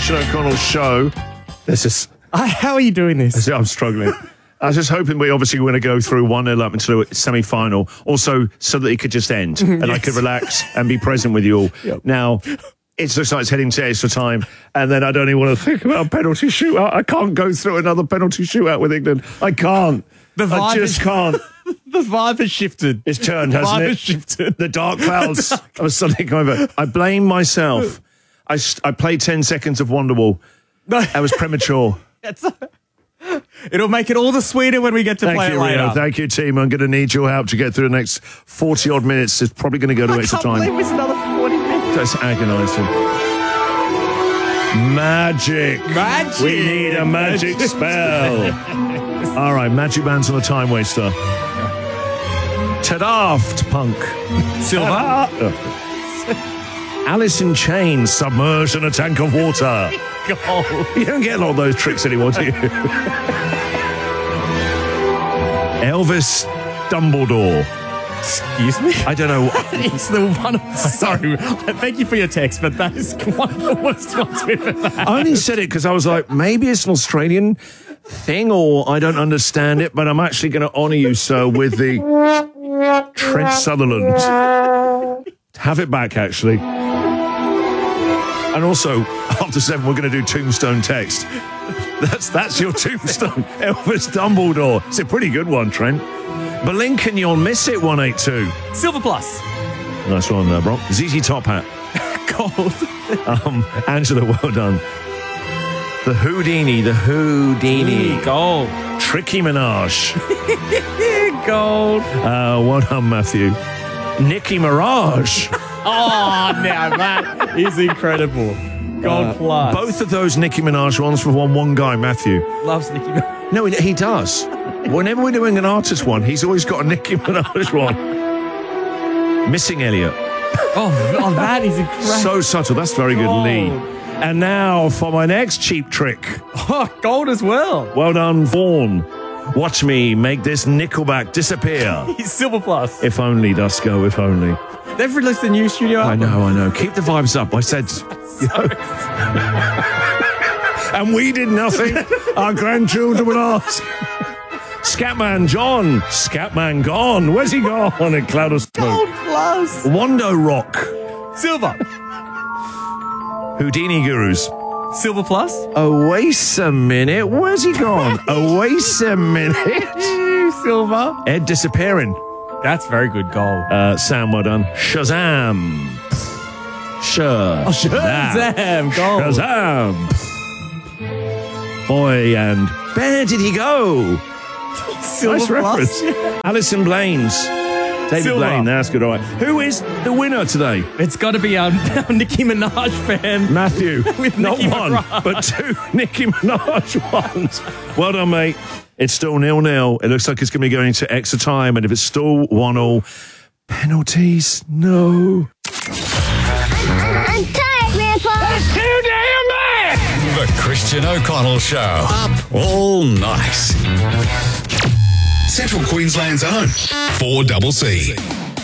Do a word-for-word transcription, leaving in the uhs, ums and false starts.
Christian O'Connell show. This is. Uh, how are you doing this? I'm struggling. I was just hoping we obviously were going to go through one nil up until a semi-final, also so that it could just end and yes. I could relax and be present with you all. Yep. Now, it looks like it's heading to extra time, and then I don't even want to think about a penalty shootout. I can't go through another penalty shootout with England. I can't. The vibe I just is, can't. The vibe has shifted. It's turned, hasn't the vibe it? has shifted. The dark clouds the dark. of suddenly come over. I blame myself. I, I played ten seconds of Wonderwall. No. I was premature. It's a, it'll make it all the sweeter when we get to Thank play you, it later. Rio. Thank you, team. I'm going to need your help to get through the next forty-odd minutes. It's probably going to go to I extra can't time. believe it's another forty minutes. That's agonising. Magic. Magic. We need a magic spell. All right, Magic Band's on a time waster. Tadaft Punk. Silver. Alice in Chains submerged in a tank of water. God. You don't get a lot of those tricks anymore, do you? Elvis Dumbledore. Excuse me? I don't know. It's the one. Sorry. Thank you for your text, but that is one of the worst ones we've ever had. I only said it because I was like, maybe it's an Australian thing or I don't understand it, but I'm actually going to honour you, sir, with the Trent Sutherland. Have it back, actually. And also, after seven, we're going to do Tombstone text. That's that's your tombstone. Elvis Dumbledore. It's a pretty good one, Trent. Blinken, you'll miss it, one eight two. Silver plus. Nice one, uh, Brock. Z Z Top Hat. Gold. um, Angela, well done. The Houdini, the Houdini. Mm, gold. Tricky Minaj. Gold. Uh, well done, Matthew. Nicki Minaj. Oh, now that is incredible. Gold uh, plus. Both of those Nicki Minaj ones for one one guy, Matthew. Loves Nicki Minaj. No, he, he does. Whenever we're doing an artist one, he's always got a Nicki Minaj one. Missing Elliot. Oh, oh, that is incredible. So subtle. That's very good, gold. Lee. And now for my next cheap trick. Oh, gold as well. Well done, Vaughan. Watch me make this Nickelback disappear. Silver plus. If only, Dusko, if only. They've released a new studio album. I know, I know. Keep the vibes up. I said... You know. And we did nothing. Our grandchildren would ask. Scatman John. Scatman gone. Where's he gone? A cloud of smoke. Gold plus. Wando Rock. Silver. Houdini Gurus. Silver plus. Oh, wait a minute. Where's he gone? Oh, wait a minute. Silver. Ed disappearing. That's very good gold. Uh, Sam, well done. Shazam. Shazam. Oh, Shazam. Gold. Shazam. Boy, and where did he go? Silver nice reference. Plus. Alison Blaines. David Silver. Blaine, that's good. All right. Who is the winner today? It's got to be our, our Nicki Minaj fan. Matthew. With Not Nicki one, Minaj. but two Nicki Minaj ones. Well done, mate. It's still nil nil. It looks like it's going to be going to extra time. And if it's still one all, penalties, no. I'm tired, Grandpa. That's too damn bad. The Christian O'Connell Show. Up all night. Central Queensland's own four C C.